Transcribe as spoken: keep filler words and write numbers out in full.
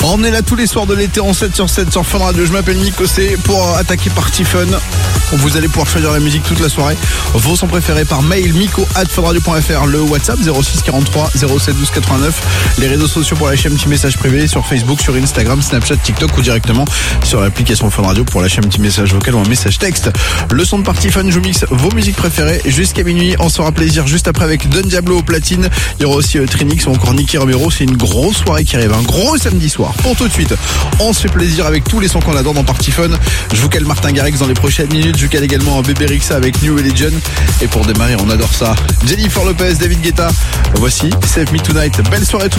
On est là tous les soirs de l'été en sept sur sept sur Fun Radio. Je m'appelle Nico C pour attaquer Party Fun. Vous allez pouvoir choisir la musique toute la soirée. Vos sons préférés par mail nico arobase funradio point f r, le WhatsApp zéro six quarante-trois zéro sept douze quatre-vingt-neuf, les réseaux sociaux pour lâcher un petit message privé sur Facebook, sur Instagram, Snapchat, TikTok ou directement sur l'application Fun Radio pour lâcher un petit message vocal ou un message texte. Le son de Party Fun, je mixe vos musiques préférées jusqu'à minuit. On se fera plaisir juste après avec Don Diablo au platine. Il y aura aussi euh, Trinix ou encore Nicky Romero. C'est une grosse soirée qui arrive, un gros samedi soir. Pour tout de suite, on se fait plaisir avec tous les sons qu'on adore dans Party Fun. Je vous cale Martin Garrix dans les prochaines minutes. Je vous cale également Bébé Rixa avec New Religion. Et pour démarrer, on adore ça, Jennifer Lopez, David Guetta. Voici Save Me Tonight. Belle soirée tout